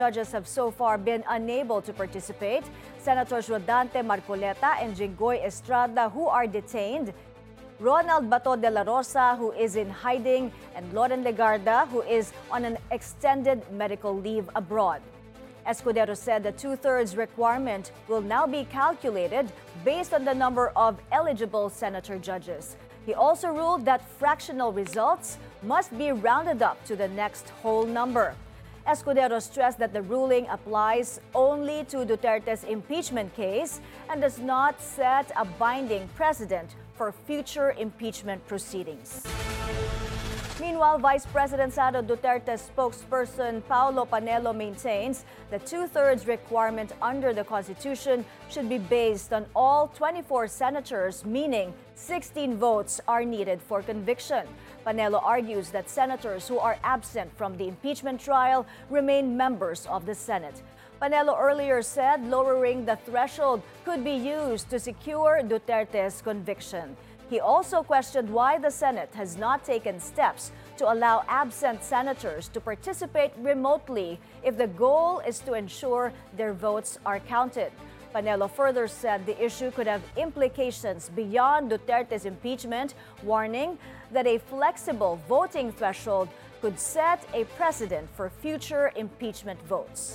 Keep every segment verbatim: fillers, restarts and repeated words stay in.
Judges have so far been unable to participate. Senators Rodante Marcoleta and Jinggoy Estrada, who are detained, Ronald Bato de la Rosa, who is in hiding, and Loren Legarda, who is on an extended medical leave abroad. Escudero said the two-thirds requirement will now be calculated based on the number of eligible senator judges. He also ruled that fractional results must be rounded up to the next whole number. Escudero stressed that the ruling applies only to Duterte's impeachment case and does not set a binding precedent for future impeachment proceedings. Meanwhile, Vice President Sara Duterte's spokesperson Paulo Panelo maintains the two-thirds requirement under the Constitution should be based on all twenty-four senators, meaning sixteen votes are needed for conviction. Panelo argues that senators who are absent from the impeachment trial remain members of the Senate. Panelo earlier said lowering the threshold could be used to secure Duterte's conviction. He also questioned why the Senate has not taken steps to allow absent senators to participate remotely if the goal is to ensure their votes are counted. Panelo further said the issue could have implications beyond Duterte's impeachment, warning that a flexible voting threshold could set a precedent for future impeachment votes.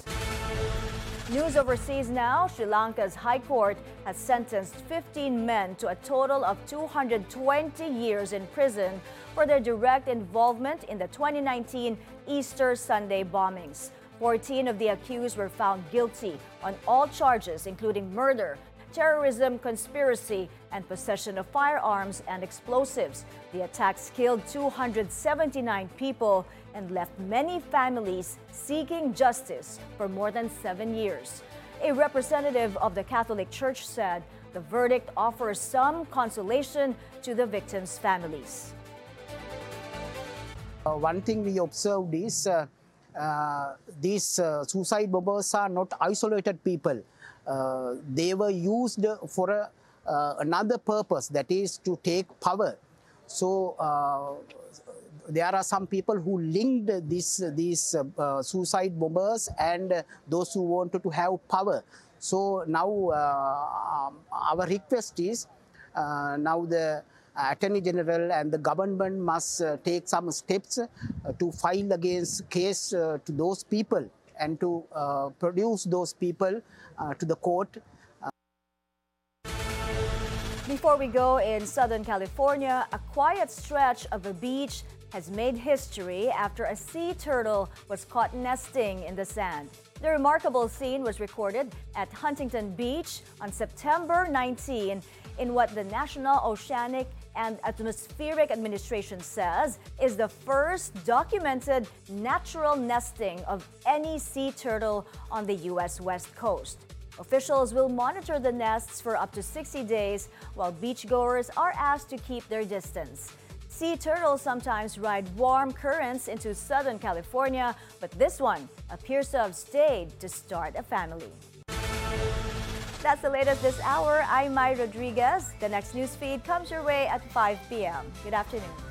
News overseas now. Sri Lanka's High Court has sentenced fifteen men to a total of two hundred twenty years in prison for their direct involvement in the twenty nineteen Easter Sunday bombings. fourteen of the accused were found guilty on all charges, including murder, terrorism, conspiracy, and possession of firearms and explosives. The attacks killed two hundred seventy-nine people and left many families seeking justice for more than seven years. A representative of the Catholic Church said the verdict offers some consolation to the victims' families. Uh, one thing we observed is uh, uh, these uh, suicide bombers are not isolated people. Uh, they were used for a, uh, another purpose, that is to take power. So uh, there are some people who linked this, these uh, suicide bombers and uh, those who wanted to have power. So now uh, our request is uh, now the Attorney General and the government must uh, take some steps uh, to file against case uh, to those people and to uh, produce those people uh, to the court. Before we go, in Southern California, a quiet stretch of a beach has made history after a sea turtle was caught nesting in the sand. The remarkable scene was recorded at Huntington Beach on September nineteenth in what the National Oceanic and Atmospheric Administration says is the first documented natural nesting of any sea turtle on the U S West Coast. Officials will monitor the nests for up to sixty days, while beachgoers are asked to keep their distance. Sea turtles sometimes ride warm currents into Southern California, but this one appears to have stayed to start a family. That's the latest this hour. I'm Mai Rodriguez. The next news feed comes your way at five p m Good afternoon.